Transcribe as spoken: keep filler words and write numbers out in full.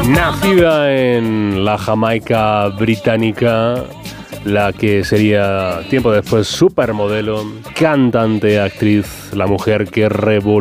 Nacida en la Jamaica británica, la que sería tiempo después supermodelo, cantante, actriz, la mujer que revolucionó